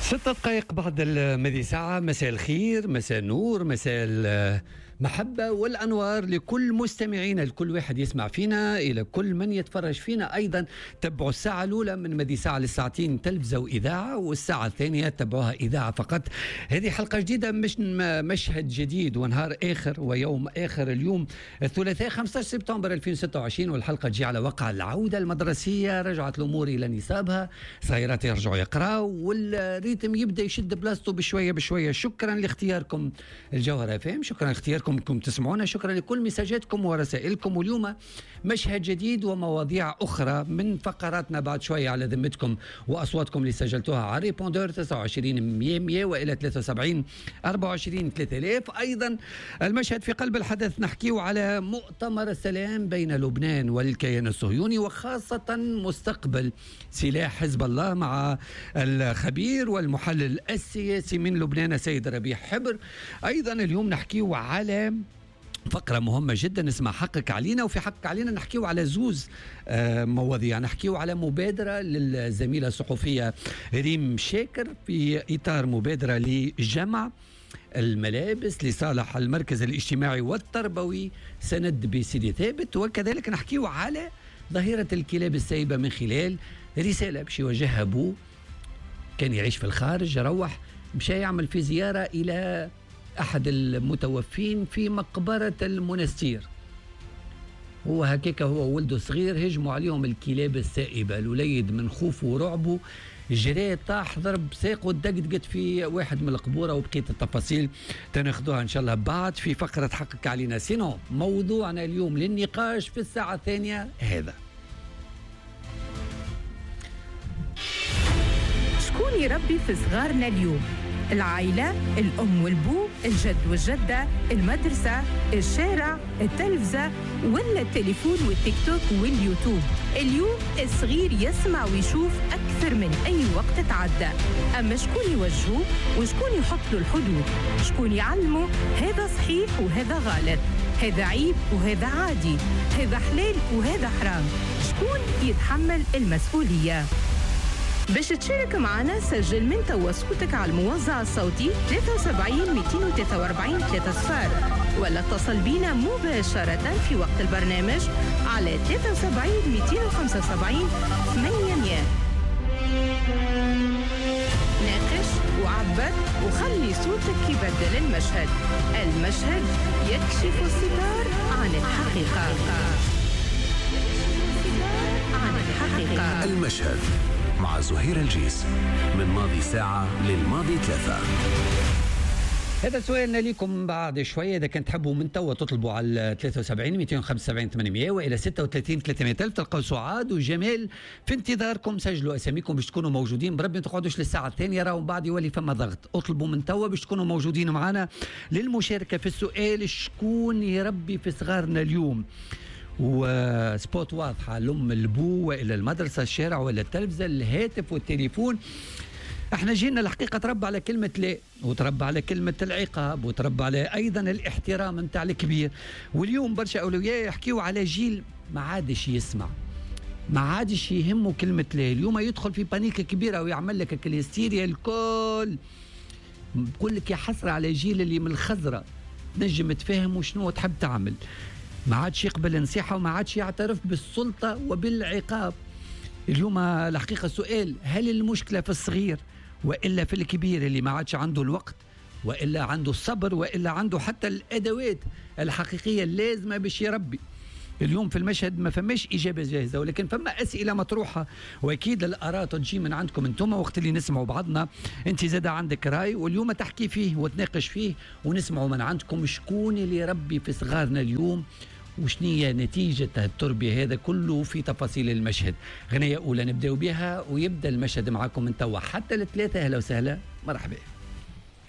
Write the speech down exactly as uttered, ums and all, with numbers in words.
ستة دقائق بعد المذي ساعة. مساء الخير، مساء النور، مساء المحبة والأنوار لكل مستمعينا، لكل واحد يسمع فينا، إلى كل من يتفرج فينا. أيضا تبعوا الساعة الأولى من مذي ساعة للساعتين تلفزة وإذاعة، والساعة الثانية تبعوها إذاعة فقط. هذه حلقة جديدة، مش مشهد جديد ونهار آخر ويوم آخر. اليوم الثلاثاء خمسة عشر سبتمبر ألفين وستة وعشرين، والحلقة تجي على وقع العودة المدرسية. رجعت الأمور إلى نسابها، صغيرات يرجعوا يقراوا والريتم يبدأ يشد بلاصته بشوية بشوية. شكرا لاختياركم الجوهرة فهم، شكرا لاختياركم انكم تسمعونا، شكرا لكل مساجاتكم ورسائلكم. واليوم مشهد جديد ومواضيع أخرى من فقراتنا بعد شوية على ذمتكم، وأصواتكم اللي سجلتوها على ريبوندور تسعة وعشرين مية مية وإلى ثلاثة وسبعين أربعة وعشرين ثلاثة آلاف. أيضا المشهد في قلب الحدث، نحكيه على مؤتمر السلام بين لبنان والكيان الصهيوني، وخاصة مستقبل سلاح حزب الله مع الخبير والمحلل السياسي من لبنان سيد ربيع حبر. أيضا اليوم نحكيه على فقرة مهمة جدا اسمها حقك علينا، وفي حقك علينا نحكيه على زوز مواضيع. نحكيه على مبادرة للزميلة الصحفية ريم شاكر في إطار مبادرة لجمع الملابس لصالح المركز الاجتماعي والتربوي سند بسيدي ثابت. وكذلك نحكيه على ظاهرة الكلاب السايبة من خلال رسالة باش يوجهها أبوه، كان يعيش في الخارج، روح مشى يعمل في زيارة إلى أحد المتوفين في مقبرة المنستير. هو هكاك هو وولده صغير، هجموا عليهم الكلاب السائبة. الوليد من خوفه ورعبه جري، طاح ضرب ساقه، دقدقت في واحد من القبورة. وبقية التفاصيل تناخذوها إن شاء الله بعد في فقرة حقك علينا. سينو موضوعنا اليوم للنقاش في الساعة الثانية هذا: شكون يربي في صغارنا اليوم؟ العائلة، الأم والبو، الجد والجدة، المدرسة، الشارع، التلفزة، ولا التليفون والتيك توك واليوتيوب؟ اليوم الصغير يسمع ويشوف أكثر من أي وقت تعدى. أما شكون يوجهه وشكون يحط له الحدود؟ شكون يعلمه هذا صحيح وهذا غلط، هذا عيب وهذا عادي، هذا حلال وهذا حرام؟ شكون يتحمل المسؤولية؟ باش تشارك معنا سجل من توا صوتك على الموزع الصوتي ثلاثة وسبعين مئتين وثلاثة وأربعين ثلاثة صفار، ولا اتصل بينا مباشرة في وقت البرنامج على ثلاثة وسبعين مئتين وخمسة وسبعين ثمانمئة. ناقش وعبر وخلي صوتك يبدل المشهد. المشهد يكشف الستار عن الحقيقة. عن الحقيقة. المشهد مع زهير الجيس، من ماضي ساعة للماضي ثلاثة. هذا سؤالنا لكم بعد شوية. إذا كنت تحبوا من توا تطلبوا على ثلاثة وسبعين مئتين وخمسة وسبعين ثمانمئة وإلى ستة وثلاثين ثلاثمئة ألف. تلقوا سعاد وجمال في انتظاركم. سجلوا أساميكم باش تكونوا موجودين. بربي ما تقعدوش للساعة الثانية، راهو بعد يولي فما ضغط. اطلبوا من توا باش تكونوا موجودين معنا للمشاركة في السؤال: شكون يربي في صغارنا اليوم؟ وسبوت واضحة: الأم، البو، وإلى المدرسة، الشارع، وإلى التلفزة، الهاتف والتليفون. احنا جينا الحقيقة تربى على كلمة لا، وتربى على كلمة العقاب، وتربى على أيضا الاحترام نتاع الكبير. واليوم برشا أولوية يحكيوا على جيل ما عادش يسمع، ما عادش يهمه كلمة لا. اليوم يدخل في بانيكة كبيرة ويعمل لك الهستيريا الكل. بقول لك يا حسرة على جيل اللي من الخزرة نجم تفهم وشنو تحب تعمل. ما عادش يقبل النصيحة وما عادش يعترف بالسلطة وبالعقاب. اليوم الحقيقة السؤال: هل المشكلة في الصغير وإلا في الكبير اللي ما عادش عنده الوقت، وإلا عنده الصبر، وإلا عنده حتى الأدوات الحقيقية اللازمة باش يربي؟ اليوم في المشهد ما فماش إجابة جاهزة، ولكن فما أسئلة مطروحة، وأكيد الآراء تجي من عندكم أنتم وقت اللي نسمعوا بعضنا. أنت زاد عندك رأي واليوم تحكي فيه وتناقش فيه ونسمعوا من عندكم. شكون اللي يربي في صغارنا اليوم وشنية نتيجة التربية؟ هذا كله في تفاصيل المشهد. غنية أولى نبدأ بها ويبدأ المشهد معكم من توا حتى الثلاثة. أهلا وسهلا، مرحبا.